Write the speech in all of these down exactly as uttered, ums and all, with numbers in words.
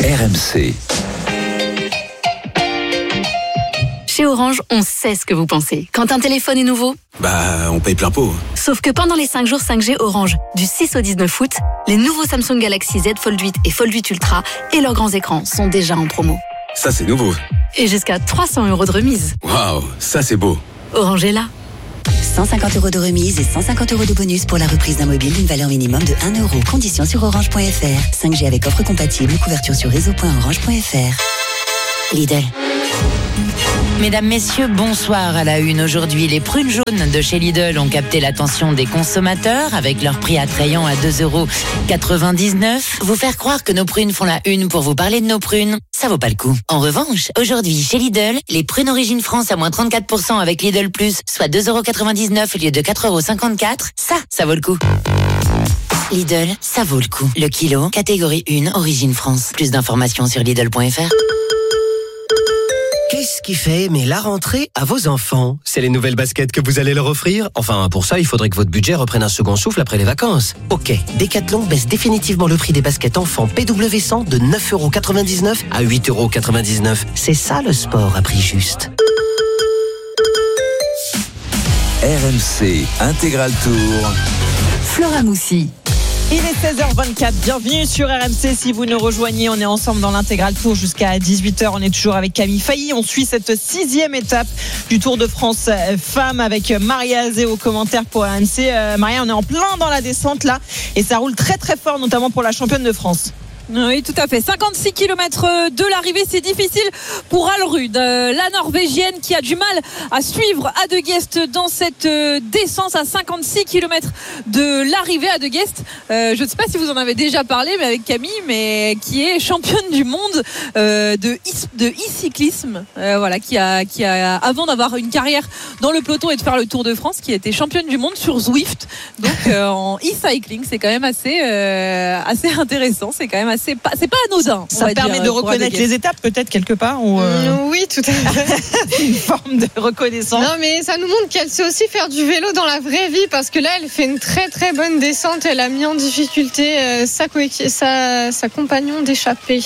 R M C. Chez Orange, on sait ce que vous pensez. Quand un téléphone est nouveau, bah, on paye plein pot. Sauf que pendant les cinq jours cinq G Orange, du six au dix-neuf août, les nouveaux Samsung Galaxy Z Fold huit et Fold huit Ultra et leurs grands écrans sont déjà en promo. Ça, c'est nouveau. Et jusqu'à trois cents euros de remise. Waouh, ça c'est beau. Orange est là. cent cinquante euros de remise et cent cinquante euros de bonus pour la reprise d'un mobile d'une valeur minimum de un euro. Conditions sur orange point f r. cinq G avec offre compatible. Couverture sur réseau point orange point f r. Lidl. Mesdames, messieurs, bonsoir. À la une aujourd'hui, les prunes jaunes de chez Lidl ont capté l'attention des consommateurs avec leur prix attrayant à deux euros quatre-vingt-dix-neuf. Vous faire croire que nos prunes font la une pour vous parler de nos prunes, ça vaut pas le coup. En revanche, aujourd'hui, chez Lidl, les prunes Origine France à moins trente-quatre pour cent avec Lidl Plus, soit deux euros quatre-vingt-dix-neuf au lieu de quatre euros cinquante-quatre, ça, ça vaut le coup. Lidl, ça vaut le coup. Le kilo, catégorie un, Origine France. Plus d'informations sur Lidl point f r. Qu'est-ce qui fait aimer la rentrée à vos enfants ? C'est les nouvelles baskets que vous allez leur offrir ? Enfin, pour ça, il faudrait que votre budget reprenne un second souffle après les vacances. Ok, Decathlon baisse définitivement le prix des baskets enfants P W cent de neuf euros quatre-vingt-dix-neuf à huit euros quatre-vingt-dix-neuf. C'est ça le sport à prix juste. R M C Intégral Tour. Flora Moussi. Il est seize heures vingt-quatre, bienvenue sur R M C. Si vous nous rejoignez, on est ensemble dans l'intégral tour jusqu'à dix-huit heures. On est toujours avec Camille Failly. On suit cette sixième étape du Tour de France Femmes avec Maria Azé au commentaire pour R M C. Euh, Maria, on est en plein dans la descente là et ça roule très très fort, notamment pour la championne de France. Oui, tout à fait. cinquante-six kilomètres de l'arrivée, c'est difficile pour Alrud, la Norvégienne qui a du mal à suivre Adeguest dans cette descente à cinquante-six kilomètres de l'arrivée. Adeguest, euh, je ne sais pas si vous en avez déjà parlé, mais avec Camille, mais qui est championne du monde euh, de de e-cyclisme, euh, voilà, qui a qui a avant d'avoir une carrière dans le peloton et de faire le Tour de France, qui a été championne du monde sur Zwift, donc euh, en e-cycling. C'est quand même assez euh, assez intéressant. C'est quand même assez C'est pas, c'est pas anodin. Ça permet dire, de reconnaître les étapes peut-être quelque part ou euh... Oui, tout à fait. C'est une forme de reconnaissance. Non, mais ça nous montre qu'elle sait aussi faire du vélo dans la vraie vie, parce que là elle fait une très très bonne descente. Elle a mis en difficulté euh, sa, sa, sa compagnon d'échappée.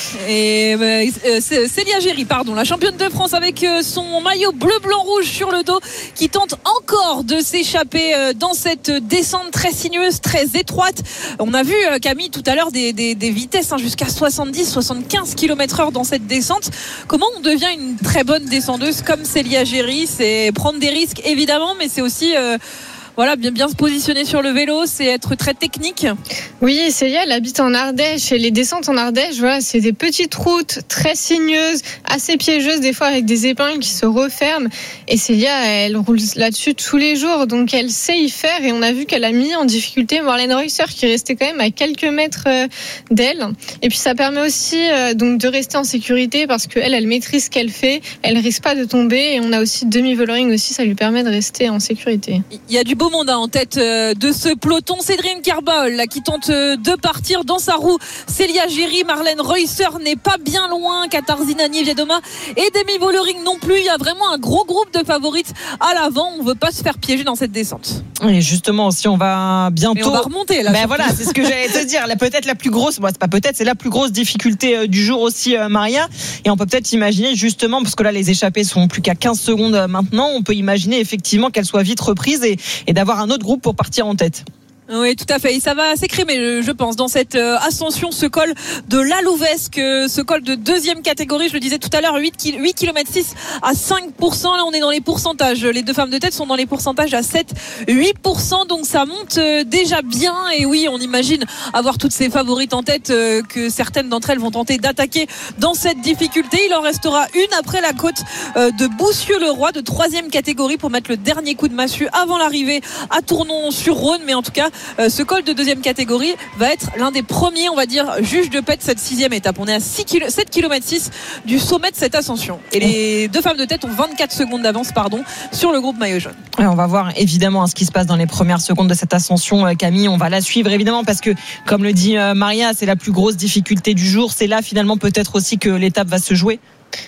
Et euh, Célia Géry, pardon, la championne de France avec euh, son maillot bleu blanc rouge sur le dos, qui tente encore de s'échapper euh, dans cette descente très sinueuse, très étroite. On a vu euh, Camille tout à l'heure des, des, des vitesses hein, jusqu'à soixante-dix soixante-quinze kilomètres heure dans cette descente. Comment on devient une très bonne descendeuse comme Célia Géry? C'est prendre des risques évidemment, mais c'est aussi euh, voilà, bien, bien se positionner sur le vélo, c'est être très technique. Oui, Célia, elle habite en Ardèche et les descentes en Ardèche, voilà, c'est des petites routes très sinueuses, assez piégeuses, des fois avec des épingles qui se referment. Et Célia, elle roule là-dessus tous les jours, donc elle sait y faire. Et on a vu qu'elle a mis en difficulté Marlène Reusser, qui restait quand même à quelques mètres d'elle. Et puis ça permet aussi donc de rester en sécurité, parce qu'elle, elle maîtrise ce qu'elle fait, elle risque pas de tomber. Et on a aussi demi-vollering aussi, ça lui permet de rester en sécurité. Il y a du beau monde en tête de ce peloton. Cédrine Kerbaol là, qui tente de partir dans sa roue. Célia Géry, Marlène Reusser n'est pas bien loin. Katarzyna Niewiadoma et Demi Vollering non plus. Il y a vraiment un gros groupe de favorites à l'avant. On ne veut pas se faire piéger dans cette descente. Et justement aussi, on va bientôt. Et on va remonter là. Ben voilà, c'est ce que j'allais te dire. Là, peut-être la plus grosse. Bon, c'est pas peut-être, c'est la plus grosse difficulté du jour aussi, Maria. Et on peut peut-être imaginer justement, parce que là, les échappées sont plus qu'à quinze secondes maintenant. On peut imaginer effectivement qu'elles soient vite reprises et, et d'avoir un autre groupe pour partir en tête. Oui, tout à fait. Et ça va s'écrémer, je pense, dans cette ascension, ce col de la Louvesque, ce col de deuxième catégorie. Je le disais tout à l'heure, huit kilomètres six à cinq pour cent. Là, on est dans les pourcentages. Les deux femmes de tête sont dans les pourcentages à sept à huit pour cent. Donc, ça monte déjà bien. Et oui, on imagine avoir toutes ces favorites en tête, que certaines d'entre elles vont tenter d'attaquer dans cette difficulté. Il en restera une après la côte de Boussieux-le-Roi, de troisième catégorie, pour mettre le dernier coup de massue avant l'arrivée à Tournon-sur-Rhône. Mais en tout cas, Euh, ce col de deuxième catégorie va être l'un des premiers, on va dire, juges de paix de cette sixième étape. On est à sept kilomètres six du sommet de cette ascension. Et les deux femmes de tête ont vingt-quatre secondes d'avance, pardon, sur le groupe maillot jaune. Et on va voir évidemment ce qui se passe dans les premières secondes de cette ascension, Camille. On va la suivre évidemment parce que, comme le dit Maria, c'est la plus grosse difficulté du jour. C'est là finalement peut-être aussi que l'étape va se jouer.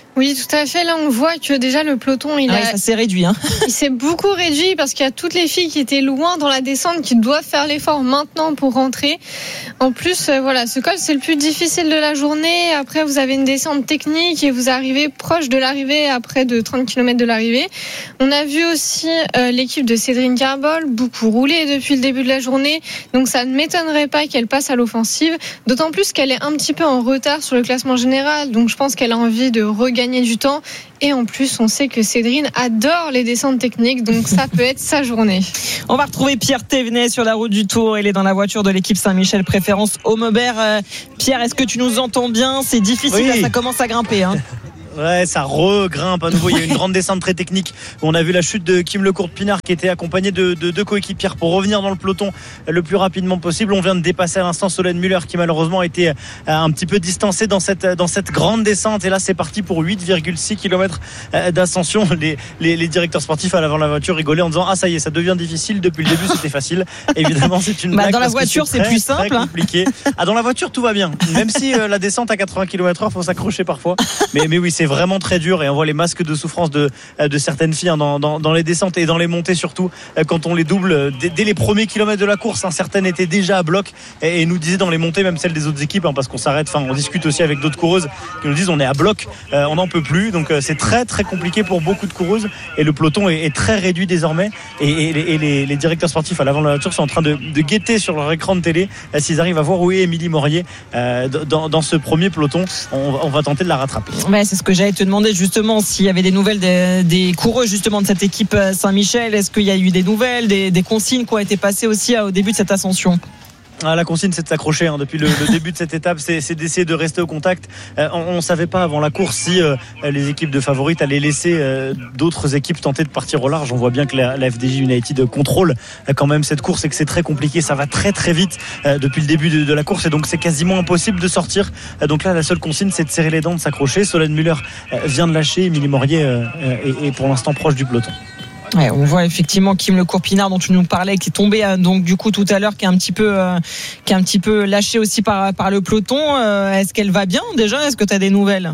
Oui, tout à fait. Là, on voit que déjà le peloton, il, ouais, a... ça s'est réduit. Hein. il s'est beaucoup réduit parce qu'il y a toutes les filles qui étaient loin dans la descente qui doivent faire l'effort maintenant pour rentrer. En plus, euh, voilà, ce col, c'est le plus difficile de la journée. Après, vous avez une descente technique et vous arrivez proche de l'arrivée, à près de trente kilomètres de l'arrivée. On a vu aussi euh, l'équipe de Cédrine Carbol beaucoup rouler depuis le début de la journée. Donc, ça ne m'étonnerait pas qu'elle passe à l'offensive. D'autant plus qu'elle est un petit peu en retard sur le classement général. Donc, je pense qu'elle a envie de regagner du temps. Et en plus, on sait que Cédrine adore les descentes techniques, donc ça peut être sa journée. On va retrouver Pierre Thévenet sur la route du Tour. Il est dans la voiture de l'équipe Saint-Michel, préférence Aumebert. Euh, Pierre, est-ce que tu nous entends bien ? C'est difficile, oui. Là, ça commence à grimper. Hein. Ouais, ça regrimpe à nouveau. Il y a une grande descente très technique. On a vu la chute de Kim Lecourt-Pinard qui était accompagné de deux de coéquipières pour revenir dans le peloton le plus rapidement possible. On vient de dépasser à l'instant Solène Müller qui malheureusement a été un petit peu distancée dans cette, dans cette grande descente. Et là, c'est parti pour huit virgule six kilomètres d'ascension. Les, les, les directeurs sportifs à l'avant de la voiture rigolaient en disant ah ça y est, ça devient difficile. Depuis le début, c'était facile. Évidemment, c'est une bah, blague. Dans la voiture, c'est, c'est très, plus simple. Très compliqué. Hein. Ah, dans la voiture, tout va bien. Même si euh, la descente à quatre-vingts kilomètres heure, faut s'accrocher parfois. Mais, mais oui, c'est vraiment très dur. Et on voit les masques de souffrance de, de certaines filles hein, dans, dans, dans les descentes et dans les montées surtout quand on les double dès, dès les premiers kilomètres de la course hein, certaines étaient déjà à bloc et, et nous disaient dans les montées même celles des autres équipes hein, parce qu'on s'arrête, enfin on discute aussi avec d'autres coureuses qui nous disent on est à bloc, euh, on n'en peut plus donc euh, c'est très très compliqué pour beaucoup de coureuses et le peloton est, est très réduit désormais et, et, et les, les directeurs sportifs à l'avant de la voiture sont en train de, de guetter sur leur écran de télé euh, s'ils arrivent à voir où est Émilie Morier euh, dans, dans ce premier peloton. On, on va tenter de la rattraper. Ouais, c'est ce que j'allais te demander justement s'il y avait des nouvelles des, des coureux justement de cette équipe Saint-Michel. Est-ce qu'il y a eu des nouvelles, des, des consignes qui ont été passées aussi au début de cette ascension? Ah, la consigne c'est de s'accrocher hein. Depuis le, le début de cette étape c'est, c'est d'essayer de rester au contact. euh, on ne savait pas avant la course si euh, les équipes de favorites allaient laisser euh, d'autres équipes tenter de partir au large. On voit bien que la, la F D J United contrôle euh, quand même cette course et que c'est très compliqué, ça va très très vite euh, depuis le début de, de la course et donc c'est quasiment impossible de sortir. euh, donc là la seule consigne c'est de serrer les dents, de s'accrocher. Solène Müller euh, vient de lâcher, Émilie Morier euh, est, est pour l'instant proche du peloton. Ouais, on voit effectivement Kim Lecourt-Pinard dont tu nous parlais qui est tombé donc du coup tout à l'heure qui est un petit peu euh, qui est un petit peu lâché aussi par par le peloton. Euh, est-ce qu'elle va bien déjà? Est-ce que tu as des nouvelles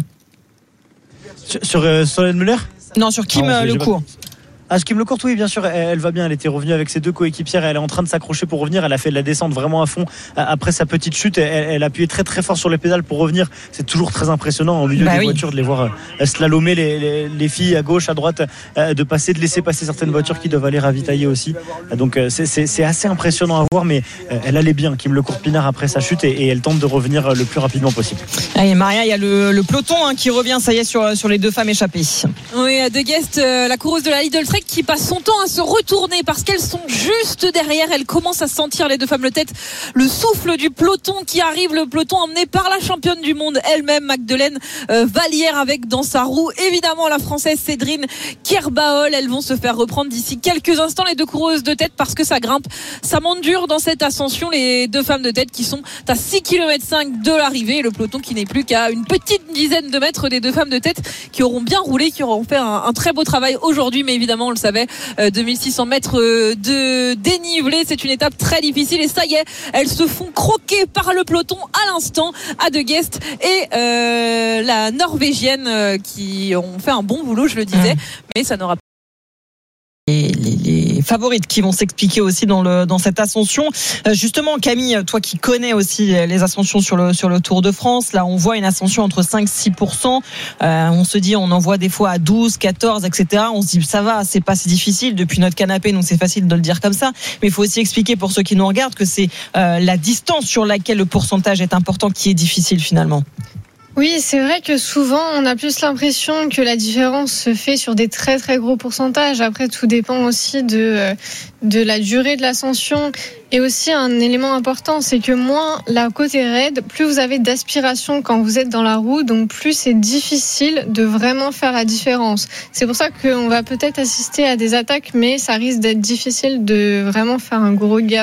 sur, sur euh, Solène Müller? Non, sur Kim ah, Lecourt. Ah, Kim Lecourt, oui, bien sûr, elle, elle va bien. Elle était revenue avec ses deux coéquipières. Elle est en train de s'accrocher pour revenir. Elle a fait de la descente vraiment à fond après sa petite chute. Elle, elle a appuyé très très fort sur les pédales pour revenir. C'est toujours très impressionnant au milieu bah des oui. voitures de les voir slalomer les, les, les filles à gauche, à droite, de passer, de laisser passer certaines voitures qui doivent aller ravitailler aussi. Donc c'est, c'est, c'est assez impressionnant à voir, mais elle allait bien, Kim Lecourt-Pinard après sa chute et, et elle tente de revenir le plus rapidement possible. Allez, Maria, il y a le, le peloton hein, qui revient, ça y est, sur, sur les deux femmes échappées. Oui, De Guest, euh, la coureuse de la Lidl Trek qui passe son temps à se retourner parce qu'elles sont juste derrière. Elles commencent à sentir, les deux femmes, le tête, le souffle du peloton qui arrive, le peloton emmené par la championne du monde elle-même, Magdeleine euh, Vallière, avec dans sa roue évidemment la française Cédrine Kerbaol. Elles vont se faire reprendre d'ici quelques instants, les deux coureuses de tête, parce que ça grimpe, ça monte dur dans cette ascension. Les deux femmes de tête qui sont à six virgule cinq kilomètres de l'arrivée, et le peloton qui n'est plus qu'à une petite dizaine de mètres des deux femmes de tête qui auront bien roulé, qui auront fait un, un très beau travail aujourd'hui, mais évidemment on le savait, euh, deux mille six cents mètres de dénivelé, c'est une étape très difficile et ça y est, elles se font croquer par le peloton à l'instant, à De Guest et euh, la Norvégienne euh, qui ont fait un bon boulot, je le disais, mmh. mais ça n'aura pas Les, les, les favorites qui vont s'expliquer aussi dans le dans cette ascension. Euh, justement, Camille, toi qui connais aussi les ascensions sur le sur le Tour de France, là on voit une ascension entre cinq à six pour cent. Euh, on se dit, on en voit des fois à douze, quatorze, et cetera. On se dit ça va, c'est pas si difficile depuis notre canapé, donc c'est facile de le dire comme ça. Mais il faut aussi expliquer pour ceux qui nous regardent que c'est euh, la distance sur laquelle le pourcentage est important qui est difficile finalement. Oui, c'est vrai que souvent, on a plus l'impression que la différence se fait sur des très très gros pourcentages. Après, tout dépend aussi de, de la durée de l'ascension. Et aussi, un élément important, c'est que moins la côte est raide, plus vous avez d'aspiration quand vous êtes dans la roue, donc plus c'est difficile de vraiment faire la différence. C'est pour ça qu'on va peut-être assister à des attaques, mais ça risque d'être difficile de vraiment faire un gros gap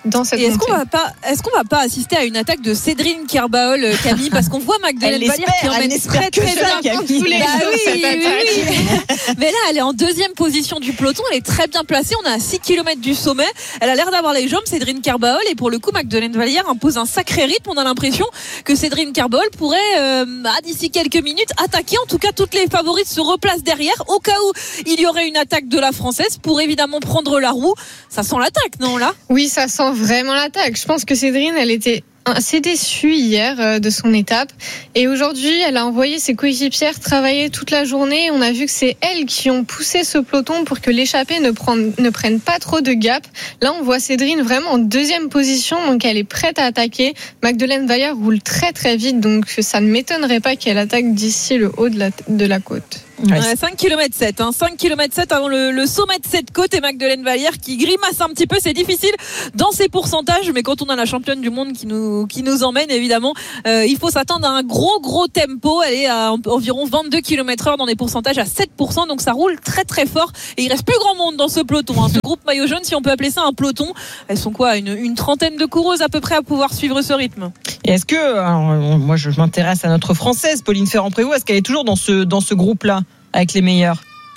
dans cette Et est-ce montée. qu'on va pas, est-ce qu'on va pas assister à une attaque de Cédrine Kerbaol, Camille, parce qu'on voit Magdalene Vallière qui emmène très très bien. tous les Bah jours, oui, cette oui, attaque. oui. Mais là, elle est en deuxième position du peloton. Elle est très bien placée. On est à six kilomètres du sommet. Elle a l'air d'avoir les jambes, Cédrine Kerbaol. Et pour le coup, Magdalene Vallière impose un sacré rythme. On a l'impression que Cédrine Kerbaol pourrait, euh, ah, d'ici quelques minutes, attaquer. En tout cas, toutes les favorites se replacent derrière. Au cas où il y aurait une attaque de la Française pour évidemment prendre la roue. Ça sent l'attaque, non, là? Oui, ça sent vraiment l'attaque. Je pense que Cédrine, elle était assez déçue hier euh, de son étape. Et aujourd'hui, elle a envoyé ses coéquipières travailler toute la journée. On a vu que c'est elles qui ont poussé ce peloton pour que l'échappée ne, prenne, ne prenne pas trop de gap. Là, on voit Cédrine vraiment en deuxième position, donc elle est prête à attaquer. Magdalene Vallière roule très très vite, donc ça ne m'étonnerait pas qu'elle attaque d'ici le haut de la, de la côte. Ouais, cinq kilomètres sept, hein, cinq kilomètres sept avant le, le sommet de cette côte et Magdalene Vallière qui grimace un petit peu. C'est difficile dans ses pourcentages, mais quand on a la championne du monde qui nous, qui nous emmène, évidemment, euh, il faut s'attendre à un gros gros tempo. Elle est à environ vingt-deux kilomètres heure dans des pourcentages à sept pour cent, donc ça roule très très fort. Et il reste plus grand monde dans ce peloton, hein. Ce groupe maillot jaune, si on peut appeler ça un peloton, elles sont quoi, une, une trentaine de coureuses à peu près à pouvoir suivre ce rythme. Et est-ce que, alors, moi je m'intéresse à notre Française, Pauline Ferrand-Prévot, est-ce qu'elle est toujours dans ce, dans ce groupe-là avec les meilleurs?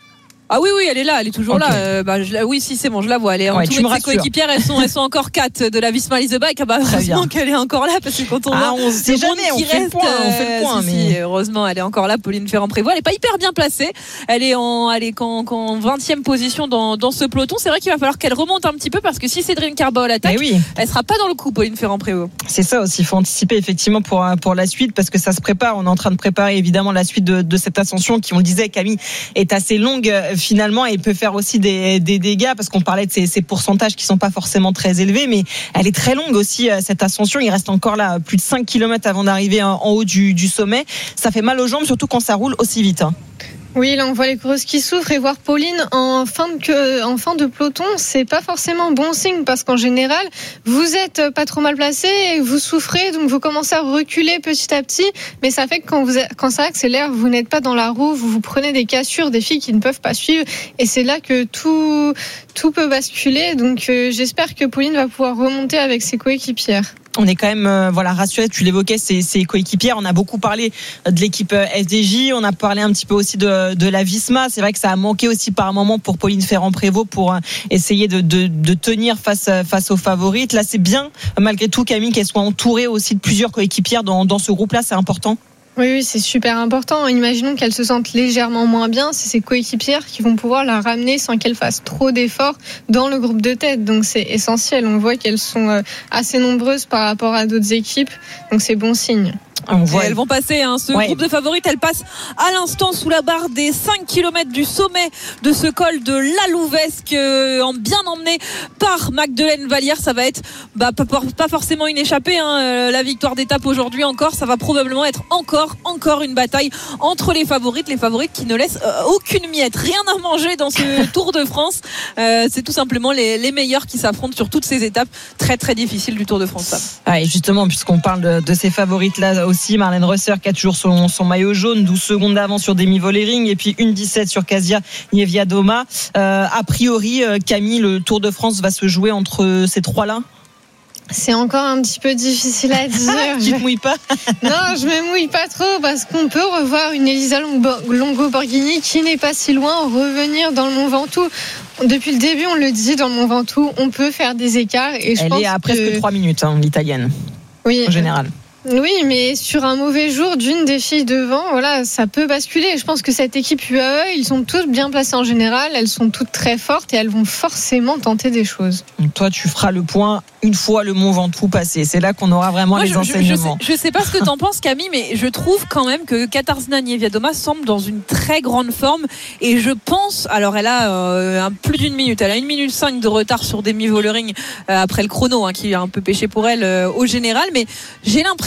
Ah oui, oui, elle est là, elle est toujours okay. là. Euh, bah, je la, oui, si, c'est bon, je la vois. Elle est ouais, entourée de ses coéquipières, elles sont, elles sont encore quatre de la Visma Lease the Bike. Ah bah, heureusement qu'elle est encore là, parce que quand on ah, voit on sait jamais, on fait, reste, le point, on fait le point, si, mais si, heureusement, elle est encore là, Pauline Ferrand-Prévot. Elle est pas hyper bien placée. Elle est en, elle est qu'en, qu'en vingtième position dans, dans ce peloton. C'est vrai qu'il va falloir qu'elle remonte un petit peu, parce que si Cédrine Kerbaol attaque, oui. elle sera pas dans le coup, Pauline Ferrand-Prévot. C'est ça aussi, il faut anticiper effectivement pour, pour la suite, parce que ça se prépare. On est en train de préparer évidemment la suite de, de cette ascension qui, on le disait, Camille, est assez longue finalement et peut faire aussi des, des dégâts, parce qu'on parlait de ces, ces pourcentages qui sont pas forcément très élevés, mais elle est très longue aussi, cette ascension. Il reste encore là plus de cinq kilomètres avant d'arriver en, en haut du, du sommet. Ça fait mal aux jambes, surtout quand ça roule aussi vite, hein. Oui, là on voit les coureuses qui souffrent, et voir Pauline en fin de, que, en fin de peloton, c'est pas forcément bon signe, parce qu'en général, vous êtes pas trop mal placé et vous souffrez, donc vous commencez à reculer petit à petit, mais ça fait que quand, vous, quand ça accélère, vous n'êtes pas dans la roue, vous vous prenez des cassures, des filles qui ne peuvent pas suivre, et c'est là que tout, tout peut basculer. Donc euh, j'espère que Pauline va pouvoir remonter avec ses coéquipières. On est quand même euh, voilà rassuré. Tu l'évoquais, ses, ses coéquipières. On a beaucoup parlé de l'équipe F D J. On a parlé un petit peu aussi de, de la Visma. C'est vrai que ça a manqué aussi par un moment pour Pauline Ferrand-Prévot pour euh, essayer de, de, de tenir face face aux favorites. Là, c'est bien malgré tout, Camille, qu'elle soit entourée aussi de plusieurs coéquipières dans, dans ce groupe-là. C'est important. Oui, oui, c'est super important. Imaginons qu'elle se sente légèrement moins bien. C'est ses coéquipières qui vont pouvoir la ramener sans qu'elle fasse trop d'efforts dans le groupe de tête. Donc c'est essentiel. On voit qu'elles sont assez nombreuses par rapport à d'autres équipes. Donc c'est bon signe. On voit... Elles vont passer, hein, ce ouais. groupe de favorites, elles passent à l'instant sous la barre des cinq kilomètres du sommet de ce col de la Louvesque, euh, bien emmené par Magdalene Vallière. Ça va être bah, pas, pas forcément une échappée, hein, euh, la victoire d'étape aujourd'hui encore. Ça va probablement être encore, encore une bataille entre les favorites, les favorites qui ne laissent euh, aucune miette, rien à manger dans ce Tour de France. Euh, c'est tout simplement les, les meilleurs qui s'affrontent sur toutes ces étapes très très difficiles du Tour de France. Ah, et justement, puisqu'on parle de, de ces favorites-là aussi, Marlène Reusser qui a toujours son, son maillot jaune, douze secondes d'avance sur Demi Vollering et puis une dix-sept sur Kasia Niewiadoma. Euh, a priori, Camille, le Tour de France va se jouer entre ces trois-là? C'est encore un petit peu difficile à dire. Tu te mouilles pas? Non, je me mouille pas trop, parce qu'on peut revoir une Elisa Longo-Borghini qui n'est pas si loin, revenir dans le Mont Ventoux. Depuis le début, on le dit, dans le Mont Ventoux, on peut faire des écarts. Et je Elle pense est à que... presque trois minutes, hein, l'italienne. Oui. En général. Oui, mais sur un mauvais jour d'une des filles devant, voilà, ça peut basculer. Je pense que cette équipe U A E, ils sont toutes bien placées en général, elles sont toutes très fortes et elles vont forcément tenter des choses. Donc toi, tu feras le point une fois le Mont Ventoux passé. C'est là qu'on aura vraiment Moi, les je, enseignements. Je, je, sais, je sais pas ce que t'en penses, Camille, mais je trouve quand même que Katarzyna Niewiadoma semble dans une très grande forme. Et je pense, alors elle a euh, plus d'une minute, elle a une minute cinq de retard sur Demi Vollering euh, après le chrono, hein, qui a un peu pêché pour elle euh, au général. Mais j'ai l'impression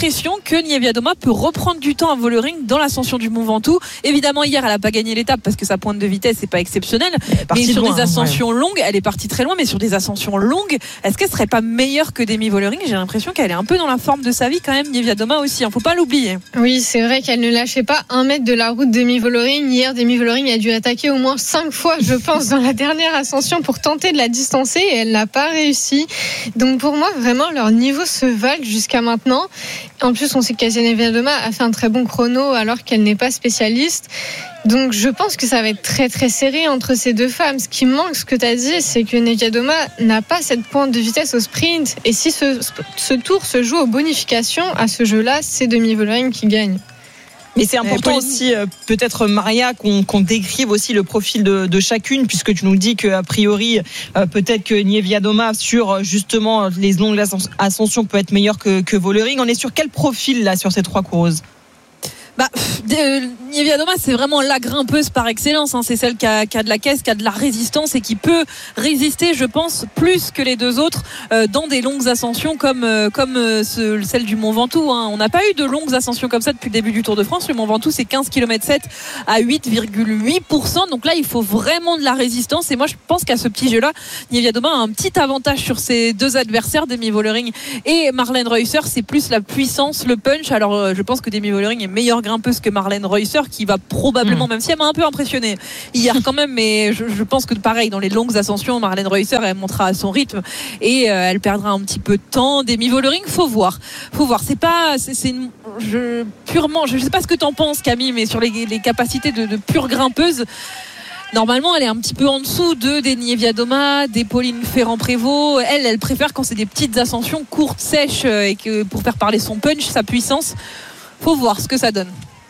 l'impression que Niewiadoma peut reprendre du temps à Vålerenga dans l'ascension du Mont Ventoux. Évidemment, hier, elle n'a pas gagné l'étape parce que sa pointe de vitesse n'est pas exceptionnelle. Mais sur loin, des ascensions ouais. longues, elle est partie très loin, mais sur des ascensions longues, est-ce qu'elle serait pas meilleure que Demi Vålerenga? J'ai l'impression qu'elle est un peu dans la forme de sa vie quand même, Niewiadoma aussi, hein, faut pas l'oublier. Oui, c'est vrai qu'elle ne lâchait pas un mètre de la route de Demi Vålerenga. Hier, Demi Vålerenga a dû attaquer au moins cinq fois, je pense, dans la dernière ascension pour tenter de la distancer et elle n'a pas réussi. Donc pour moi, vraiment, leur niveau se valent jusqu'à maintenant. En plus, on sait que Kasia Niewiadoma a fait un très bon chrono alors qu'elle n'est pas spécialiste. Donc je pense que ça va être très très serré entre ces deux femmes. Ce qui manque, ce que tu as dit, c'est que Niewiadoma n'a pas cette pointe de vitesse au sprint. Et si ce, ce tour se joue aux bonifications, à ce jeu-là, c'est Demi Vålerenga qui gagne. Mais c'est important aussi, euh, peut-être Maria, qu'on, qu'on décrive aussi le profil de, de chacune, puisque tu nous dis qu'a priori, euh, peut-être que Niewiadoma, sur justement les longues ascensions, peut être meilleure que, que Vålerenga. On est sur quel profil là sur ces trois coureuses? Bah, euh, Niewiadoma, c'est vraiment la grimpeuse par excellence, hein. C'est celle qui a, qui a de la caisse, qui a de la résistance et qui peut résister, je pense, plus que les deux autres euh, dans des longues ascensions comme, euh, comme euh, ce, celle du Mont Ventoux, hein. On n'a pas eu de longues ascensions comme ça depuis le début du Tour de France. Le Mont Ventoux, c'est quinze kilomètres sept à huit virgule huit pour cent. Donc là, il faut vraiment de la résistance. Et moi, je pense qu'à ce petit jeu-là, Niewiadoma a un petit avantage sur ses deux adversaires, Demi Vålerenga et Marlene Reusser. C'est plus la puissance, le punch. Alors, euh, je pense que Demi Vålerenga est meilleure grimpeuse que Marlene Reusser, qui va probablement, mmh. même si elle m'a un peu impressionné hier quand même, mais je, je pense que pareil, dans les longues ascensions, Marlene Reusser, elle montera à son rythme et euh, elle perdra un petit peu de temps. Demi Vålerenga, faut voir, faut voir. C'est pas, c'est, c'est une, je, purement, je sais pas ce que t'en penses, Camille, mais sur les, les capacités de, de pure grimpeuse. Normalement, elle est un petit peu en dessous de des Niewiadoma, des Pauline Ferrand-Prévot. Elle, elle préfère quand c'est des petites ascensions courtes, sèches, et que pour faire parler son punch, sa puissance. Faut voir ce que ça donne.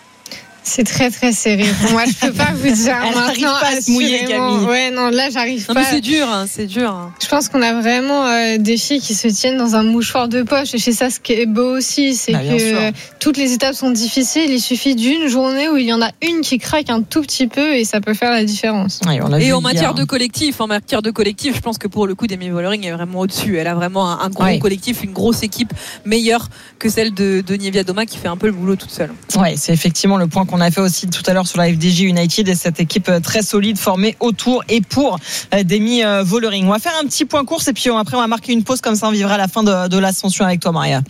C'est très très serré. Moi, je peux pas vous dire. Elle n'arrive pas à se mouiller, Camille. Ouais, non, là, j'arrive non, pas. Mais c'est dur, hein, c'est dur. Hein. Je pense qu'on a vraiment euh, des filles qui se tiennent dans un mouchoir de poche. Et c'est ça ce qui est beau aussi, c'est bah, que euh, toutes les étapes sont difficiles. Il suffit d'une journée où il y en a une qui craque un tout petit peu et ça peut faire la différence. Ouais, on a et en dire. matière de collectif, en matière de collectif, je pense que pour le coup, Demi Vålerenga est vraiment au-dessus. Elle a vraiment un, un gros ouais. collectif, une grosse équipe meilleure que celle de, de Niewiadoma qui fait un peu le boulot toute seule. Ouais, c'est effectivement le point qu'on a fait aussi tout à l'heure sur la F D J United et cette équipe très solide formée autour et pour Demi Vålerenga. On va faire un petit point course et puis après on va marquer une pause, comme ça on vivra la fin de, de l'ascension avec toi, Maria.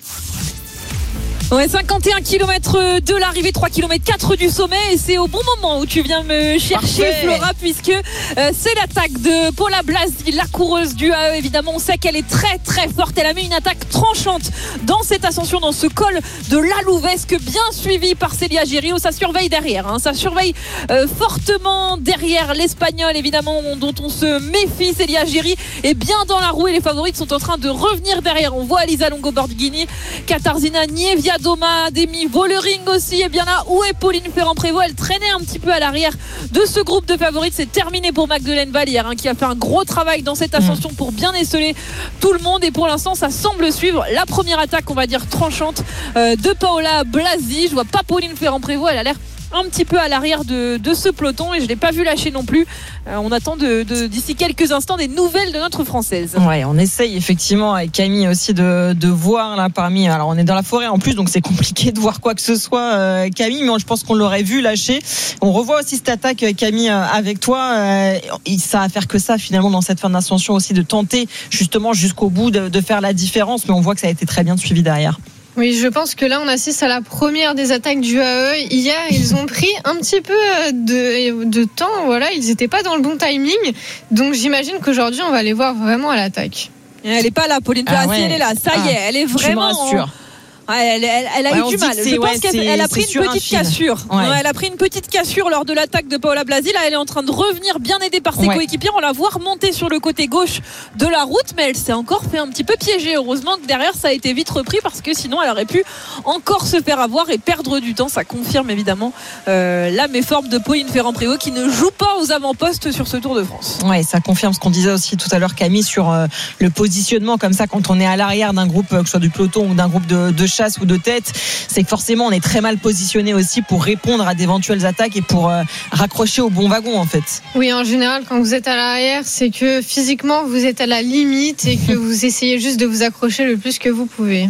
Ouais, cinquante et un kilomètres de l'arrivée, trois kilomètres quatre du sommet, et c'est au bon moment où tu viens me chercher, parfait. Flora, puisque euh, c'est l'attaque de Paula Blasi, la coureuse du A E. Évidemment, on sait qu'elle est très très forte. Elle a mis une attaque tranchante dans cette ascension, dans ce col de la Louvesque, bien suivi par Célia Girio. Ça surveille derrière, hein. Ça surveille euh, fortement derrière l'Espagnol, évidemment, dont on se méfie. Célia Giri est bien dans la roue et les favorites sont en train de revenir derrière. On voit Lisa Longo-Borghini, Katarzyna Niewiadoma, Doma, Demi Vålerenga aussi. Et bien là, où est Pauline Ferrand-Prévot? Elle traînait un petit peu à l'arrière de ce groupe de favorites. C'est terminé pour Magdeleine Vallière, hein, qui a fait un gros travail dans cette ascension pour bien esseler tout le monde. Et pour l'instant, ça semble suivre la première attaque, on va dire tranchante, euh, de Paola Blasi. Je vois pas Pauline Ferrand-Prévot. Elle a l'air un petit peu à l'arrière de, de ce peloton et je ne l'ai pas vu lâcher non plus. Euh, on attend de, de, d'ici quelques instants des nouvelles de notre Française. Ouais, on essaye effectivement avec Camille aussi de, de voir là parmi. Alors on est dans la forêt en plus, donc c'est compliqué de voir quoi que ce soit, euh, Camille, mais je pense qu'on l'aurait vu lâcher. On revoit aussi cette attaque, Camille, avec toi. Euh, ça va faire que ça finalement dans cette fin d'ascension aussi, de tenter justement jusqu'au bout de, de faire la différence, mais on voit que ça a été très bien suivi derrière. Oui, je pense que là, on assiste à la première des attaques du A E. Hier, ils ont pris un petit peu de, de temps. Voilà, ils n'étaient pas dans le bon timing. Donc, j'imagine qu'aujourd'hui, on va les voir vraiment à l'attaque. Elle n'est pas là, Pauline Ferrand. Ah ouais. Elle est là. Ça y est, elle est vraiment. Je me rassure. Elle, elle, elle a ouais, eu du mal. Je pense ouais, qu'elle elle a pris une petite cassure. Ouais. Elle a pris une petite cassure lors de l'attaque de Paola Blasi. Là, elle est en train de revenir, bien aidée par ses ouais. coéquipiers. On la voit remonter sur le côté gauche de la route, mais elle s'est encore fait un petit peu piéger. Heureusement que derrière, ça a été vite repris parce que sinon, elle aurait pu encore se faire avoir et perdre du temps. Ça confirme évidemment euh, la méforme de Pauline Ferrand-Prévot qui ne joue pas aux avant-postes sur ce Tour de France. Ouais, ça confirme ce qu'on disait aussi tout à l'heure, Camille, sur euh, le positionnement comme ça quand on est à l'arrière d'un groupe, que ce soit du peloton ou d'un groupe de, de chasse ou de tête. C'est que forcément on est très mal positionné aussi pour répondre à d'éventuelles attaques et pour euh, raccrocher au bon wagon en fait. Oui, en général quand vous êtes à l'arrière, c'est que physiquement vous êtes à la limite et que vous essayez juste de vous accrocher le plus que vous pouvez.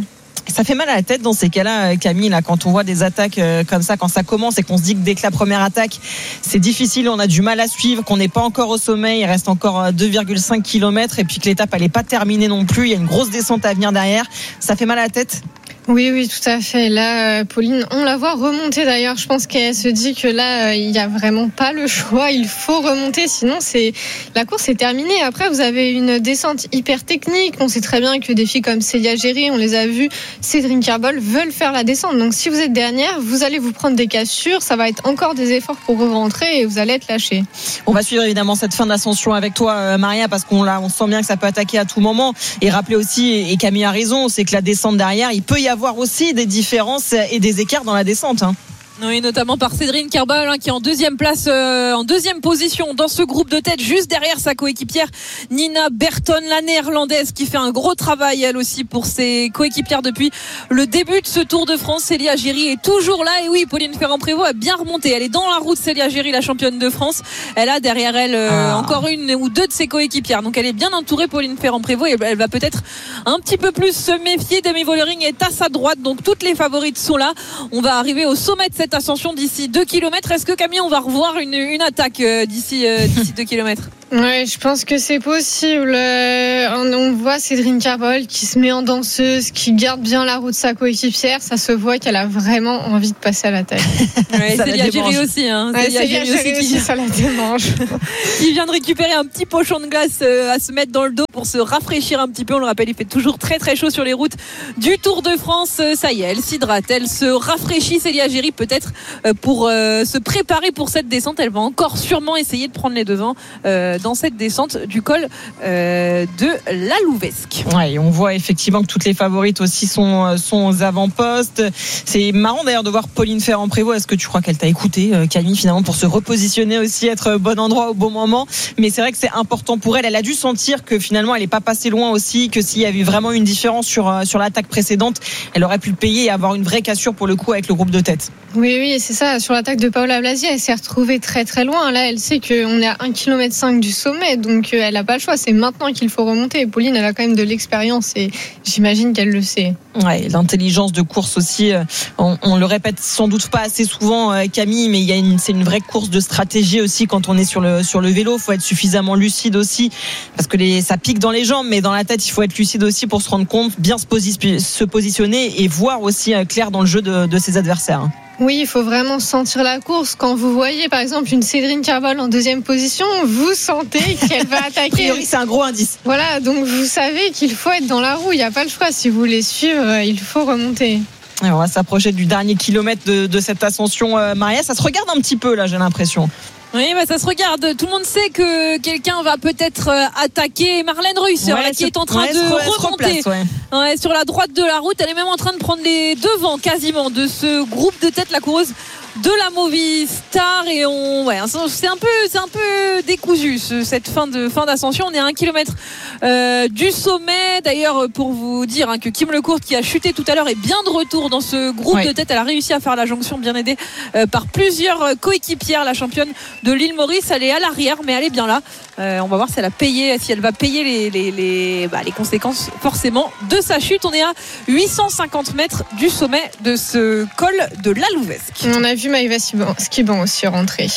Ça fait mal à la tête dans ces cas-là, Camille, là, quand on voit des attaques euh, comme ça, quand ça commence et qu'on se dit que dès que la première attaque, c'est difficile, on a du mal à suivre, qu'on n'est pas encore au sommet, il reste encore deux virgule cinq kilomètres et puis que l'étape elle n'est pas terminée non plus, il y a une grosse descente à venir derrière. Ça fait mal à la tête ? Oui, oui, tout à fait. Là, Pauline, on la voit remonter d'ailleurs. Je pense qu'elle se dit que là, il n'y a vraiment pas le choix. Il faut remonter, sinon c'est la course est terminée. Après, vous avez une descente hyper technique. On sait très bien que des filles comme Célia Géry, on les a vues, Cédrine Kerbol veulent faire la descente. Donc, si vous êtes dernière, vous allez vous prendre des cassures. Ça va être encore des efforts pour rentrer et vous allez être lâchée. On va suivre évidemment cette fin d'ascension avec toi, Maria, parce qu'on l'a, on sent bien que ça peut attaquer à tout moment. Et rappeler aussi, et Camille a raison, c'est que la descente derrière, il peut y avoir aussi des différences et des écarts dans la descente. Hein. Oui, notamment par Cédrine Kerbol hein, qui est en deuxième place, euh, en deuxième position dans ce groupe de tête, juste derrière sa coéquipière Nina Berton, la néerlandaise, qui fait un gros travail elle aussi pour ses coéquipières depuis le début de ce Tour de France. Célia Géry est toujours là et oui, Pauline Ferrand-Prévot a bien remonté. Elle est dans la route, Célia Géry, la championne de France. Elle a derrière elle euh, ah. encore une ou deux de ses coéquipières. Donc elle est bien entourée, Pauline Ferrand-Prévot, et elle va peut-être un petit peu plus se méfier. Demi Vollering est à sa droite, donc toutes les favorites sont là. On va arriver au sommet de cette ascension d'ici deux kilomètres. Est-ce que Camille, on va revoir une, une attaque euh, d'ici, euh, d'ici deux kilomètres? Ouais, je pense que c'est possible. Euh, on voit Cédrine Kerbol qui se met en danseuse, qui garde bien la route de sa coéquipière. Ça se voit qu'elle a vraiment envie de passer à l'attaque. Ouais, Célia Géry aussi. Hein. Ouais, Célia Géry aussi, qui... ça la démange. Il vient de récupérer un petit pochon de glace euh, à se mettre dans le dos pour se rafraîchir un petit peu. On le rappelle, il fait toujours très très chaud sur les routes du Tour de France. Ça y est, elle s'hydrate, elle se rafraîchit. Célia Géry peut-être euh, pour euh, se préparer pour cette descente. Elle va encore sûrement essayer de prendre les devants euh, dans cette descente du col euh, de la Louvesque. Ouais, on voit effectivement que toutes les favorites aussi sont, sont aux avant-postes. C'est marrant d'ailleurs de voir Pauline Ferrand-Prévot. Est-ce que tu crois qu'elle t'a écouté, Camille, finalement, pour se repositionner aussi, être au bon endroit au bon moment? Mais c'est vrai que c'est important pour elle. Elle a dû sentir que finalement elle n'est pas passée loin aussi, que s'il y avait vraiment une différence sur, sur l'attaque précédente, elle aurait pu le payer et avoir une vraie cassure pour le coup avec le groupe de tête. Oui, oui, c'est ça. Sur l'attaque de Paola Blasi, elle s'est retrouvée très très loin. Là, elle sait qu'on est à un virgule cinq kilomètre du sommet, donc elle n'a pas le choix. C'est maintenant qu'il faut remonter. Et Pauline, elle a quand même de l'expérience et j'imagine qu'elle le sait. Ouais, l'intelligence de course aussi. On, on le répète sans doute pas assez souvent, Camille, mais il y a une, c'est une vraie course de stratégie aussi quand on est sur le sur le vélo. Il faut être suffisamment lucide aussi, parce que les, ça pique dans les jambes, mais dans la tête, il faut être lucide aussi pour se rendre compte, bien se, posi- se positionner et voir aussi clair dans le jeu de, de ses adversaires. Oui, il faut vraiment sentir la course. Quand vous voyez, par exemple, une Cédrine Kerbol en deuxième position, vous sentez qu'elle va attaquer. A priori, c'est un gros indice. Voilà, donc vous savez qu'il faut être dans la roue. Il n'y a pas le choix. Si vous voulez suivre, il faut remonter. Et on va s'approcher du dernier kilomètre de, de cette ascension, euh, Maria. Ça se regarde un petit peu, là, j'ai l'impression. Oui, bah ça se regarde. Tout le monde sait que quelqu'un va peut-être attaquer Marlène Reusser, ouais, là, qui est en train ouais, de se, remonter se replace, ouais. Ouais, sur la droite de la route. Elle est même en train de prendre les devants quasiment de ce groupe de tête, la coureuse de la Movistar. Et on, ouais, c'est un peu, c'est un peu décousu cette fin de fin d'ascension. On est à un kilomètre euh, du sommet. D'ailleurs, pour vous dire hein, que Kim Lecourt, qui a chuté tout à l'heure, est bien de retour dans ce groupe ouais. de tête. Elle a réussi à faire la jonction, bien aidée euh, par plusieurs coéquipières. La championne de l'île Maurice, elle est à l'arrière, mais elle est bien là. Euh, on va voir si elle a payé, si elle va payer les les les, bah, les conséquences forcément de sa chute. On est à huit cent cinquante mètres du sommet de ce col de la Louvesque. On a vu Maïva Skiban aussi rentrer.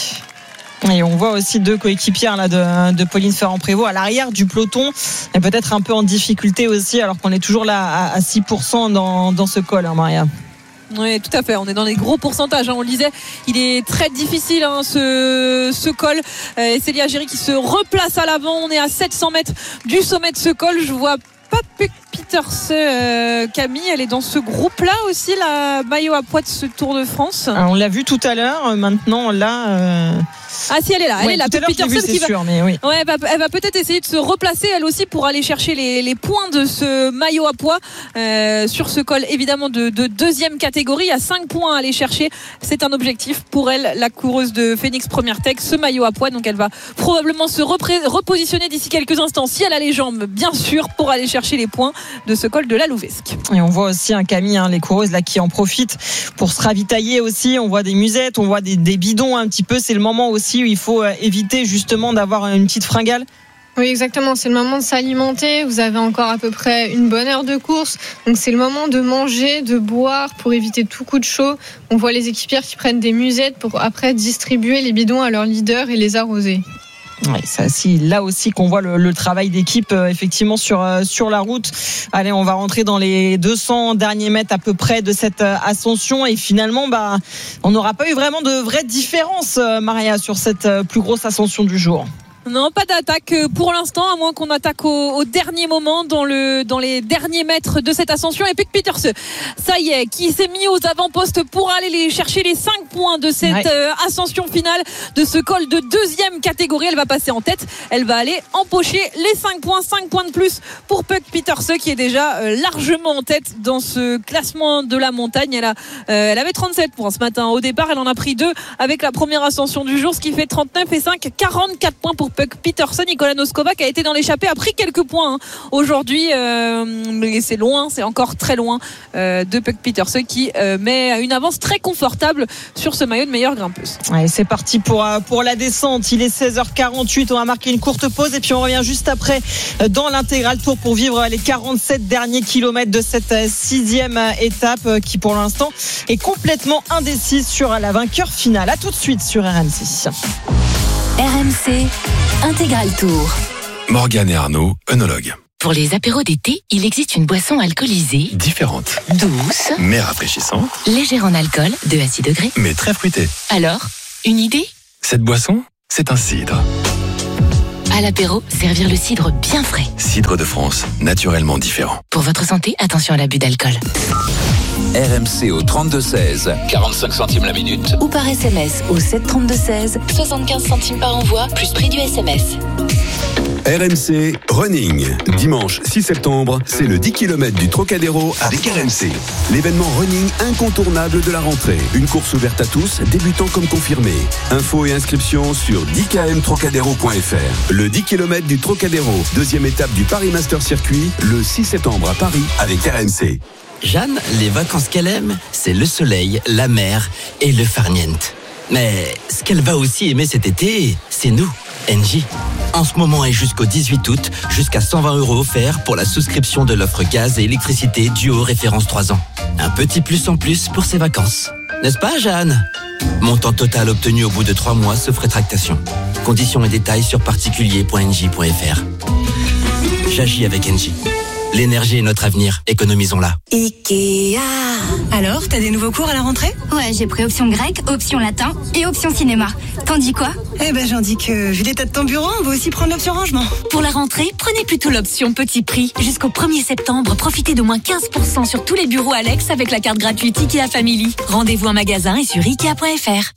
Et on voit aussi deux coéquipières là de, de Pauline Ferrand-Prévot à l'arrière du peloton, et peut-être un peu en difficulté aussi, alors qu'on est toujours là à, à six pour cent dans, dans ce col, hein, Maria. Oui, tout à fait. On est dans les gros pourcentages. Hein. On le disait, il est très difficile hein, ce, ce col. Euh, Célia Géry qui se replace à l'avant. On est à sept cents mètres du sommet de ce col. Je vois pas Peters, euh, Camille. Elle est dans ce groupe-là aussi, la maillot à poids de ce Tour de France. Alors, on l'a vu tout à l'heure. Maintenant, là. Euh... Ah si, elle est là, elle ouais, est là. Peterson vu, qui va, sûr, mais oui. ouais, elle va, elle va peut-être essayer de se replacer elle aussi pour aller chercher les, les points de ce maillot à poids euh, sur ce col évidemment de, de deuxième catégorie. Il y a cinq points à aller chercher. C'est un objectif pour elle, la coureuse de Phoenix Première Tech, ce maillot à poids. Donc elle va probablement se repré- repositionner d'ici quelques instants, si elle a les jambes, bien sûr, pour aller chercher les points de ce col de la Louvesque. Et on voit aussi un Camille, hein, les coureuses là qui en profitent pour se ravitailler aussi. On voit des musettes, on voit des, des bidons un petit peu. C'est le moment aussi où il faut euh, éviter justement d'avoir une petite fringale. Oui, exactement. C'est le moment de s'alimenter. Vous avez encore à peu près une bonne heure de course. Donc, c'est le moment de manger, de boire pour éviter tout coup de chaud. On voit les équipières qui prennent des musettes pour après distribuer les bidons à leurs leaders et les arroser. Ouais, c'est aussi, là aussi qu'on voit le, le travail d'équipe euh, effectivement sur, euh, sur la route. Allez, on va rentrer dans les deux cents derniers mètres à peu près de cette euh, ascension et finalement bah, on n'aura pas eu vraiment de vraie différence, euh, Maria, sur cette euh, plus grosse ascension du jour. Non, pas d'attaque pour l'instant, à moins qu'on attaque au, au dernier moment dans le dans les derniers mètres de cette ascension. Et puis Peterse, ça y est, qui s'est mis aux avant-postes pour aller les chercher les cinq points de cette ouais. euh, ascension finale de ce col de deuxième catégorie. Elle va passer en tête, elle va aller empocher les cinq points, cinq points de plus pour Puck Peterse qui est déjà euh, largement en tête dans ce classement de la montagne. Elle a, euh, elle avait trente-sept points ce matin au départ, elle en a pris deux avec la première ascension du jour, ce qui fait trente-neuf et cinq, quarante-quatre points pour Puck Peterse. Nicolas Noskova qui a été dans l'échappée a pris quelques points hein, aujourd'hui, euh, mais c'est loin, c'est encore très loin euh, de Puck Peterse qui euh, met une avance très confortable sur ce maillot de meilleure grimpeuse. Ouais, c'est parti pour, pour la descente. Il est seize heures quarante-huit, on va marquer une courte pause et puis on revient juste après dans l'intégral tour pour vivre les quarante-sept derniers kilomètres de cette sixième étape qui pour l'instant est complètement indécise sur la vainqueur finale. À tout de suite sur R M C. R M C Intégral Tour. Morgane et Arnaud, œnologues. Pour les apéros d'été, il existe une boisson alcoolisée, Différente, douce, mais rafraîchissante, légère en alcool, de à six degrés. mais très fruitée. Alors, une idée ? Cette boisson, c'est un cidre. À l'apéro, servir le cidre bien frais. Cidre de France, naturellement différent. Pour votre santé, attention à l'abus d'alcool. R M C au trente-deux seize. quarante-cinq centimes la minute. Ou par S M S au sept trente-deux seize. soixante-quinze centimes par envoi, plus prix du S M S. R M C Running. Dimanche six septembre, c'est le dix kilomètres du Trocadéro avec R M C. L'événement running incontournable de la rentrée. Une course ouverte à tous, débutants comme confirmés. Infos et inscriptions sur dix k m trocadéro point f r. Le dix kilomètres du Trocadéro, deuxième étape du Paris Master Circuit, le six septembre à Paris avec R M C. Jeanne, les vacances qu'elle aime, c'est le soleil, la mer et le farniente. Mais ce qu'elle va aussi aimer cet été, c'est nous, Engie. En ce moment et jusqu'au dix-huit août, jusqu'à cent vingt euros offerts pour la souscription de l'offre gaz et électricité duo référence trois ans. Un petit plus en plus pour ses vacances. N'est-ce pas, Jeanne ? Montant total obtenu au bout de trois mois sauf rétractation. Conditions et détails sur particulier point engie point f r. J'agis avec Engie. L'énergie est notre avenir, économisons-la. Ikea. Alors, t'as des nouveaux cours à la rentrée ? Ouais, j'ai pris option grec, option latin et option cinéma. T'en dis quoi ? Eh ben, j'en dis que, vu l'état de ton bureau, on va aussi prendre l'option rangement. Pour la rentrée, prenez plutôt l'option petit prix. Jusqu'au premier septembre, profitez d'au moins quinze pour cent sur tous les bureaux Alex avec la carte gratuite Ikea Family. Rendez-vous en magasin et sur ikea point f r.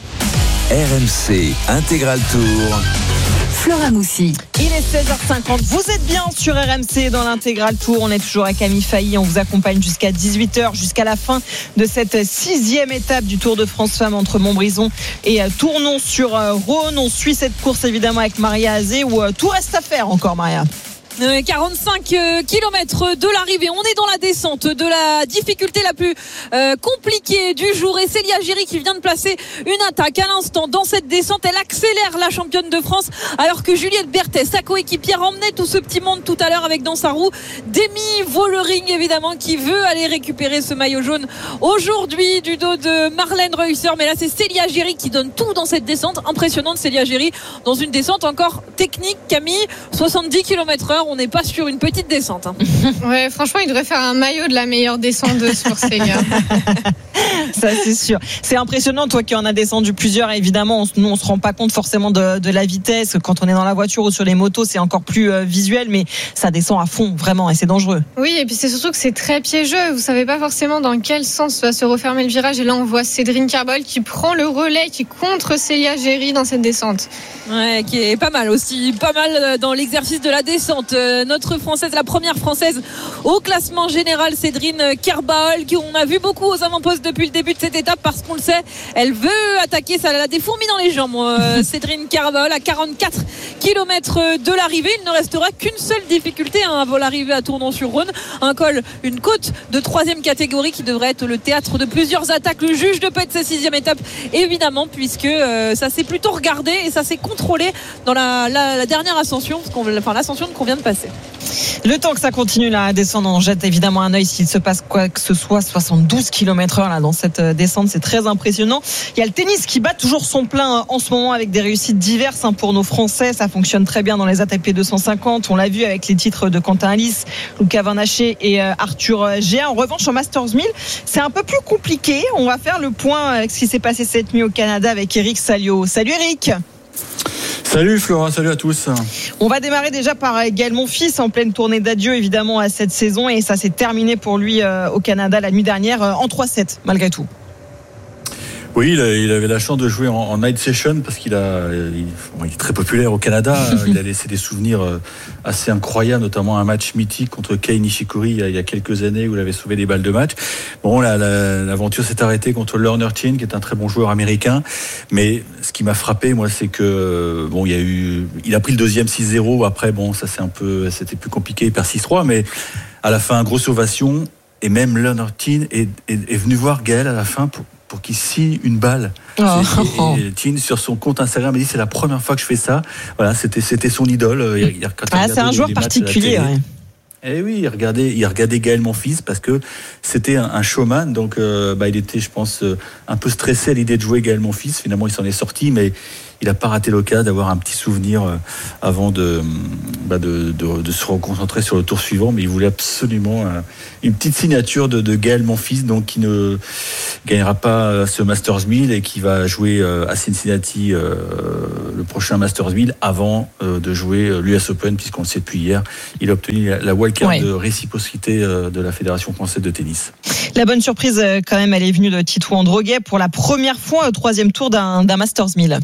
R M C Intégral Tour. Flora Moussi. Il est seize heures cinquante, vous êtes bien sur R M C dans l'intégral tour, on est toujours à Camille Failly, on vous accompagne jusqu'à dix-huit heures, jusqu'à la fin de cette sixième étape du Tour de France Femmes entre Montbrison et Tournon sur Rhône. On suit cette course évidemment avec Maria Azé où tout reste à faire encore, Maria. quarante-cinq kilomètres de l'arrivée, on est dans la descente de la difficulté la plus euh, compliquée du jour et Célia Giry qui vient de placer une attaque à l'instant dans cette descente, elle accélère la championne de France alors que Juliette Berthet, sa coéquipière, emmenait tout ce petit monde tout à l'heure avec dans sa roue Demi Vollering évidemment qui veut aller récupérer ce maillot jaune aujourd'hui du dos de Marlène Reusser, mais là c'est Célia Giry qui donne tout dans cette descente, impressionnante Célia Giry dans une descente encore technique. Camille, soixante-dix kilomètres heure, on n'est pas sur une petite descente. Hein. Ouais, franchement, il devrait faire un maillot de la meilleure descendeuse pour ces gars. Ça, c'est sûr. C'est impressionnant, toi qui en as descendu plusieurs. Évidemment, on, nous, on se rend pas compte forcément de, de la vitesse. Quand on est dans la voiture ou sur les motos, c'est encore plus euh, visuel, mais ça descend à fond, vraiment, et c'est dangereux. Oui, et puis c'est surtout que c'est très piégeux. Vous savez pas forcément dans quel sens va se refermer le virage. Et là, on voit Cédrine Carbol qui prend le relais, qui contre Célia Giry dans cette descente. Ouais, qui est pas mal aussi, pas mal dans l'exercice de la descente. euh, notre Française, la première Française au classement général, Cédrine Kerbaol, qui on a vu beaucoup aux avant-postes depuis le début de cette étape parce qu'on le sait, elle veut attaquer, ça elle a des fourmis dans les jambes. Euh, Cédrine Kerbaol à quarante-quatre kilomètres de l'arrivée, il ne restera qu'une seule difficulté hein, avant l'arrivée à Tournon-sur-Rhône, un col, une côte de troisième catégorie qui devrait être le théâtre de plusieurs attaques. Le juge de paix de cette sixième étape, évidemment, puisque euh, ça s'est plutôt regardé et ça s'est contrôlé dans la, la, la dernière ascension, enfin l'ascension qu'on vient de passer. Le temps que ça continue là, à descendre, on jette évidemment un œil s'il se passe quoi que ce soit. Soixante-douze kilomètres heure là, dans cette descente, c'est très impressionnant. Il y a le tennis qui bat toujours son plein en ce moment avec des réussites diverses hein, pour nos Français. Ça fonctionne très bien dans les A T P deux cent cinquante. On l'a vu avec les titres de Quentin Halys, Luca Van Haché et euh, Arthur Géa. En revanche, en Masters mille, c'est un peu plus compliqué. On va faire le point avec ce qui s'est passé cette nuit au Canada avec Eric Salio. Salut Eric. Salut Flora, salut à tous. On va démarrer déjà par Gaël Monfils en pleine tournée d'adieu évidemment à cette saison et ça s'est terminé pour lui euh, au Canada la nuit dernière euh, en trois sept malgré tout. Oui, il, a, il avait la chance de jouer en, en night session parce qu'il a, il, il est très populaire au Canada. Il a laissé des souvenirs assez incroyables, notamment un match mythique contre Kei Nishikori il y a, il y a quelques années où il avait sauvé des balles de match. Bon, la, la, l'aventure s'est arrêtée contre Lerner Chin, qui est un très bon joueur américain. Mais ce qui m'a frappé, moi, c'est que bon, il y a eu, il a pris le deuxième six zéro. Après, bon, ça c'est un peu, c'était plus compliqué, il perd six trois, mais à la fin, grosse ovation. Et même Lerner Chin est, est, est venu voir Gaël à la fin pour pour qu'il signe une balle. Oh. Et, et Tin sur son compte Instagram m'a dit c'est la première fois que je fais ça. Voilà, c'était c'était son idole. Il, il, quand ah, c'est un joueur particulier. Ouais. Et oui, il regardait, il regardait Gaël Monfils parce que c'était un, un showman. Donc, euh, bah, il était, je pense, un peu stressé à l'idée de jouer Gaël Monfils. Finalement, il s'en est sorti, mais il n'a pas raté l'occasion d'avoir un petit souvenir avant de, bah de, de, de se reconcentrer sur le tour suivant. Mais il voulait absolument une petite signature de, de Gaël Monfils, donc qui ne gagnera pas ce Masters mille et qui va jouer à Cincinnati le prochain Masters mille avant de jouer l'U S Open, puisqu'on le sait depuis hier, il a obtenu la wildcard ouais. de réciprocité de la Fédération française de tennis. La bonne surprise, quand même, elle est venue de Tito Androguet pour la première fois au troisième tour d'un, d'un Masters mille.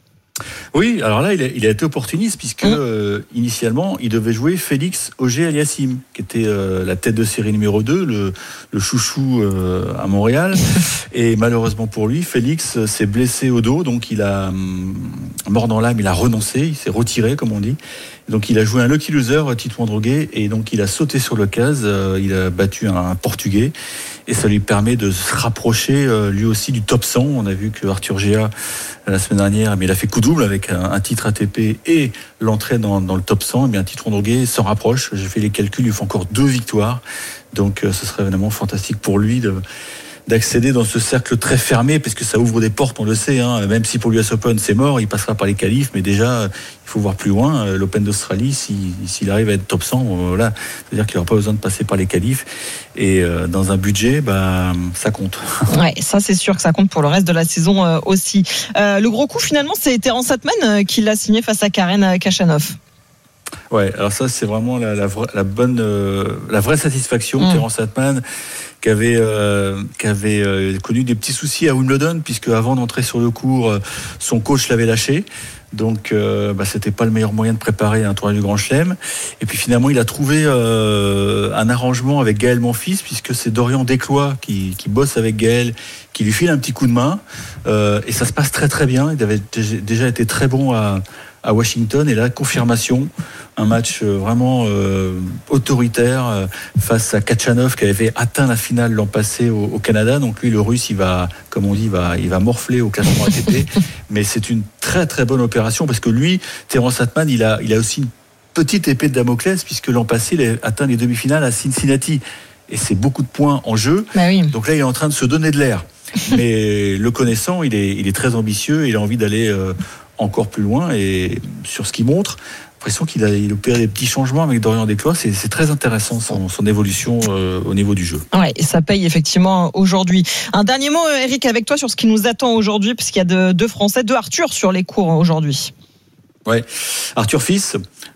Oui, alors là, il a, il a été opportuniste puisque mmh. euh, initialement, il devait jouer Félix Auger-Aliassime, qui était euh, la tête de série numéro deux, le, le chouchou euh, à Montréal. Et malheureusement pour lui, Félix euh, s'est blessé au dos, donc il a hum, mort dans l'âme, il a renoncé, il s'est retiré, comme on dit. Donc il a joué un lucky loser, Tito Androguet, et donc il a sauté sur l'occasion, euh, il a battu un, un Portugais, et ça lui permet de se rapprocher euh, lui aussi du top cent. On a vu que Arthur Géa la semaine dernière, mais il a fait coup double avec un, un titre A T P et l'entrée dans, dans le top cent. Et bien Tito Androguet s'en rapproche. J'ai fait les calculs, il faut encore deux victoires, donc euh, ce serait vraiment fantastique pour lui de d'accéder dans ce cercle très fermé, parce que ça ouvre des portes, on le sait, hein. Même si pour l'U S Open c'est mort, il passera par les qualifs, mais déjà il faut voir plus loin. L'Open d'Australie, si, s'il arrive à être top cent, voilà, c'est-à-dire qu'il n'aura pas besoin de passer par les qualifs, et euh, dans un budget, bah, ça compte. Ouais, ça c'est sûr que ça compte pour le reste de la saison euh, aussi. Euh, le gros coup finalement, c'est Terence Atman euh, qui l'a signé face à Karen Khachanov. Ouais, alors ça c'est vraiment la, la, la bonne, euh, la vraie satisfaction. Mmh. Terence Atman qui avait, euh, qui avait euh, connu des petits soucis à Wimbledon, puisque avant d'entrer sur le court, euh, son coach l'avait lâché. Donc, euh, bah, c'était pas le meilleur moyen de préparer un tournoi du Grand Chelem. Et puis finalement, il a trouvé euh, un arrangement avec Gaël Monfils, puisque c'est Dorian Desclois qui, qui bosse avec Gaël, qui lui file un petit coup de main. Euh, et ça se passe très très bien. Il avait déjà été très bon à, à Washington. Et là, confirmation, un match vraiment euh, autoritaire euh, face à Khachanov, qui avait atteint la finale l'an passé au, au Canada. Donc lui, le Russe, il va, comme on dit, il va, il va morfler au classement A T P. Mais c'est une très très bonne opération, parce que lui, Terence Atman, il a, il a aussi une petite épée de Damoclès, puisque l'an passé, il a atteint les demi-finales à Cincinnati. Et c'est beaucoup de points en jeu. Bah oui. Donc là, il est en train de se donner de l'air. Mais le connaissant, il est, il est très ambitieux. Il a envie d'aller euh, encore plus loin. Et sur ce qu'il montre, l'impression qu'il a il opère des petits changements avec Dorian Desclois. C'est, c'est très intéressant son, son évolution euh, au niveau du jeu. Ouais, et ça paye effectivement aujourd'hui. Un dernier mot, Eric, avec toi sur ce qui nous attend aujourd'hui, puisqu'il y a deux, deux Français, deux Arthur sur les cours aujourd'hui. Ouais, Arthur Fils,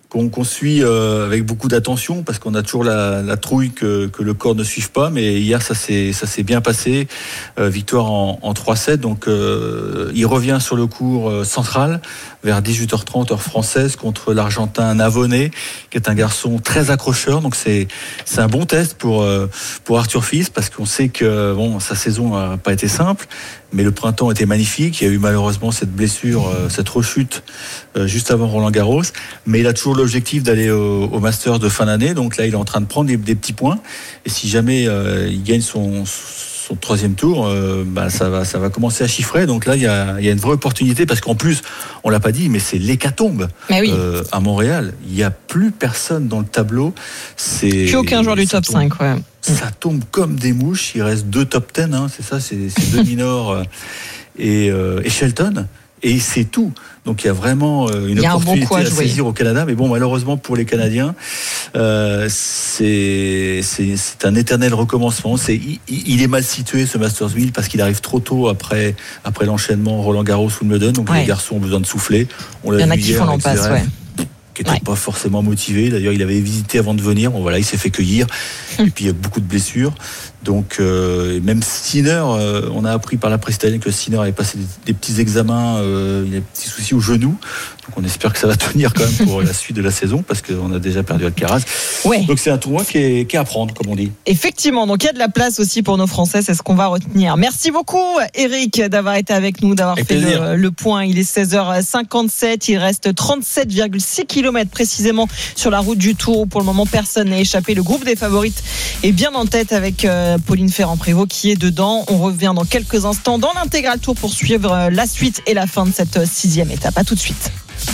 qu'on, qu'on suit euh, avec beaucoup d'attention parce qu'on a toujours la, la trouille que, que le corps ne suive pas. Mais hier, ça s'est, ça s'est bien passé. Euh, victoire en, en trois sept. Donc, euh, il revient sur le cours euh, central vers dix-huit heures trente heure française contre l'Argentin Navone, qui est un garçon très accrocheur. Donc, c'est, c'est un bon test pour, euh, pour Arthur Fils parce qu'on sait que bon, sa saison n'a pas été simple. Mais le printemps était magnifique. Il y a eu malheureusement cette blessure, euh, cette rechute euh, juste avant Roland-Garros. Mais il a toujours l'objectif d'aller au, au Masters de fin d'année. Donc là, il est en train de prendre des, des petits points. Et si jamais euh, il gagne son, son troisième tour, euh, bah, ça va, ça va commencer à chiffrer. Donc là, il y a, il y a une vraie opportunité parce qu'en plus, on l'a pas dit, mais c'est l'hécatombe oui. euh, à Montréal. Il n'y a plus personne dans le tableau. C'est plus aucun joueur du top tombe, cinq. Ouais. Ça tombe comme des mouches. Il reste deux top dix. Hein, c'est ça, c'est, c'est deux minors euh, et, euh, et Shelton. Et c'est tout. Donc il y a vraiment euh, une opportunité à, à saisir au Canada. Mais bon, malheureusement pour les Canadiens, euh, c'est, c'est, c'est un éternel recommencement. C'est, il, il est mal situé ce Mastersville parce qu'il arrive trop tôt après, après l'enchaînement Roland-Garros ou Wimbledon. Donc ouais. les garçons ont besoin de souffler. On l'a il y en vu a qui hier font l'en passe, ouais. qui n'était ouais. pas forcément motivé. D'ailleurs, il avait visité avant de venir. Bon, voilà, il s'est fait cueillir. Et puis, il y a beaucoup de blessures. Donc, euh, même Sinner, euh, on a appris par la presse italienne que Sinner avait passé des, des petits examens. Euh, il a des petits soucis au genou. Donc, on espère que ça va tenir quand même pour la suite de la saison parce qu'on a déjà perdu Alcaraz. Ouais. Donc, c'est un tournoi qui est, qui est à prendre, comme on dit. Effectivement. Donc, il y a de la place aussi pour nos Français. C'est ce qu'on va retenir. Merci beaucoup, Eric, d'avoir été avec nous, d'avoir avec fait le, le point. Il est seize heures cinquante-sept. Il reste trente-sept virgule six kilomètres précisément sur la route du Tour. Pour le moment, personne n'a échappé. Le groupe des favorites est bien en tête avec euh, Pauline Ferrand-Prévot qui est dedans. On revient dans quelques instants dans l'intégral tour pour suivre la suite et la fin de cette sixième étape. À tout de suite.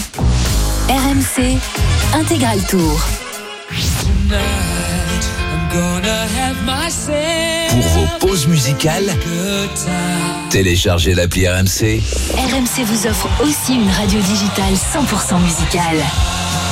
R M C Intégral Tour. Pour vos pauses musicales, téléchargez l'appli R M C. R M C vous offre aussi une radio digitale cent pour cent musicale.